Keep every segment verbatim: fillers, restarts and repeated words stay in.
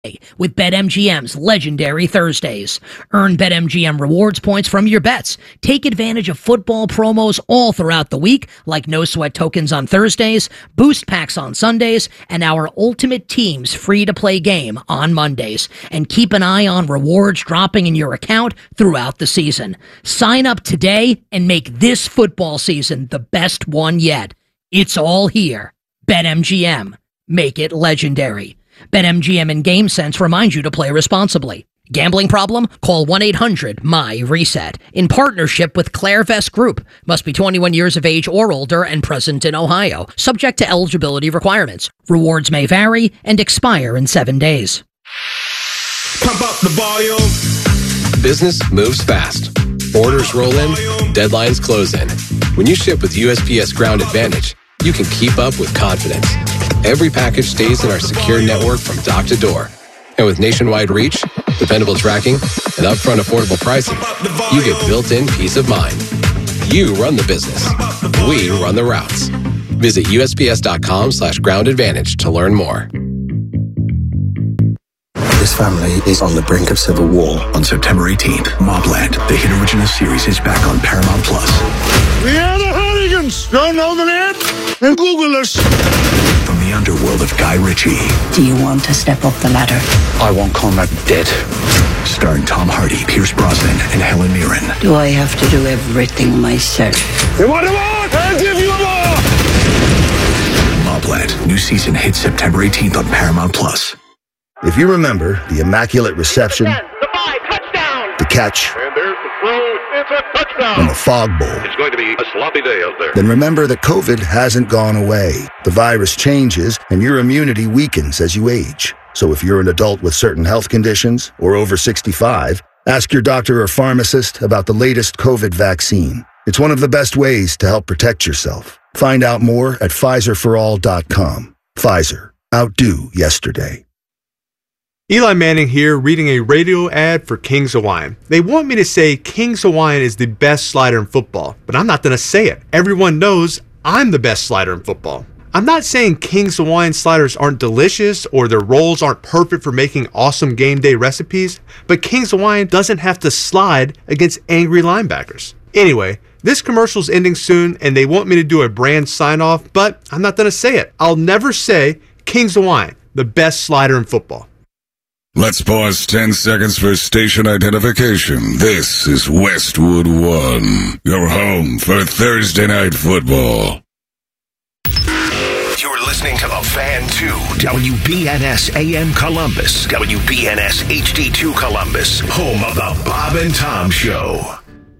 with BetMGM's legendary Thursdays. Earn BetMGM rewards points from your bets. Take advantage of football promos all throughout the week, like no sweat tokens on Thursdays, boost packs on Sundays, and our Ultimate Teams free-to-play game on Mondays. And keep an eye on rewards dropping in your account throughout the season. Sign up today and make this football season the best one yet. It's all here. BetMGM. Make it legendary. BetMGM and GameSense remind you to play responsibly. Gambling problem? Call one eight hundred M Y reset. In partnership with Clairvest Group. Must be twenty-one years of age or older and present in Ohio. Subject to eligibility requirements. Rewards may vary and expire in seven days. Pump up the volume. Business moves fast. Orders roll in. Deadlines close in. When you ship with U S P S Ground Advantage, you can keep up with confidence. Every package stays in our secure network from dock to door. And with nationwide reach, dependable tracking, and upfront affordable pricing, you get built-in peace of mind. You run the business. We run the routes. Visit U S P S dot com slash ground advantage to learn more. This family is on the brink of civil war. On September eighteenth, Mobland, the hit original series, is back on Paramount Plus. We are the Hooligans. Don't know the net? And Google us. From the underworld of Guy Ritchie. Do you want to step up the ladder? I want Conrad dead. Starring Tom Hardy, Pierce Brosnan, and Helen Mirren. Do I have to do everything myself? You want them all? I'll give you them all. Mobland, new season hits September eighteenth on Paramount Plus. If you remember the immaculate reception, the five, touchdown, the catch, and there's the throw, it's a touchdown, and the fog bowl, it's going to be a sloppy day out there. Then remember that COVID hasn't gone away. The virus changes, and your immunity weakens as you age. So if you're an adult with certain health conditions or over sixty-five, ask your doctor or pharmacist about the latest COVID vaccine. It's one of the best ways to help protect yourself. Find out more at Pfizer for all dot com. Pfizer. Outdo yesterday. Eli Manning here, reading a radio ad for Kings Hawaiian. They want me to say Kings Hawaiian is the best slider in football, but I'm not going to say it. Everyone knows I'm the best slider in football. I'm not saying Kings Hawaiian sliders aren't delicious or their rolls aren't perfect for making awesome game day recipes, but Kings Hawaiian doesn't have to slide against angry linebackers. Anyway, this commercial's ending soon and they want me to do a brand sign-off, but I'm not going to say it. I'll never say Kings Hawaiian, the best slider in football. Let's pause ten seconds for station identification. This is Westwood One, your home for Thursday Night Football. You're listening to The Fan two, W B N S A M Columbus, W B N S H D two Columbus, home of the Bob and Tom Show.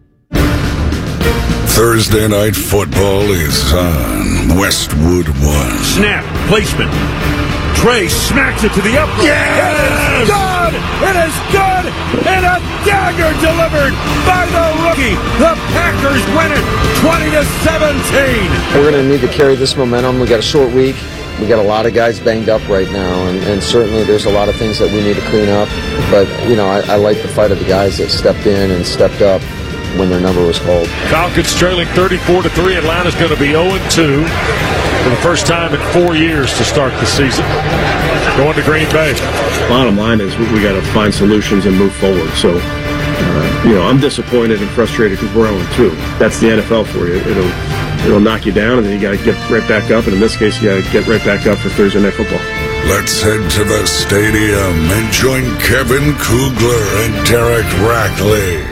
Thursday Night Football is on Westwood One. Snap, placement. Trey smacks it to the upright. Yes! It is good! It is good! And a dagger delivered by the rookie. The Packers win it twenty to seventeen. We're going to need to carry this momentum. We got a short week. We got a lot of guys banged up right now, and, and certainly there's a lot of things that we need to clean up. But, you know, I, I like the fight of the guys that stepped in and stepped up when their number was called. Falcons trailing thirty-four to three. Atlanta's going to be oh and two for the first time in four years to start the season. Going to Green Bay. Bottom line is we, we got to find solutions and move forward. So, uh, you know, I'm disappointed and frustrated because we're oh and two. That's the N F L for you. It'll it'll knock you down, and then you got to get right back up. And in this case, you got to get right back up for Thursday Night Football. Let's head to the stadium and join Kevin Kugler and Derek Rackley.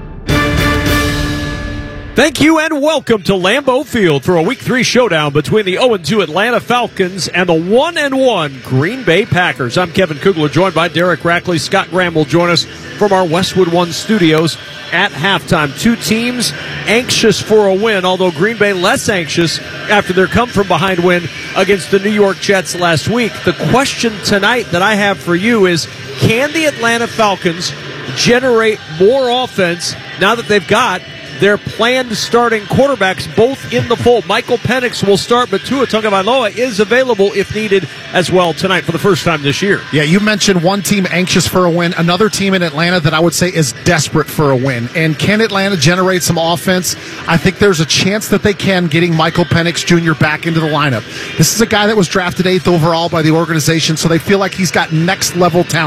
Thank you and welcome to Lambeau Field for a Week three showdown between the oh and two Atlanta Falcons and the one and one Green Bay Packers. I'm Kevin Kugler, joined by Derek Rackley. Scott Graham will join us from our Westwood One studios at halftime. Two teams anxious for a win, although Green Bay less anxious after their come-from-behind win against the New York Jets last week. The question tonight that I have for you is, can the Atlanta Falcons generate more offense now that they've got their planned starting quarterbacks both in the fold. Michael Penix will start, but Tua Tagovailoa is available if needed as well tonight for the first time this year. Yeah, you mentioned one team anxious for a win, another team in Atlanta that I would say is desperate for a win. And can Atlanta generate some offense? I think there's a chance that they can, getting Michael Penix Junior back into the lineup. This is a guy that was drafted eighth overall by the organization, so they feel like he's got next-level talent.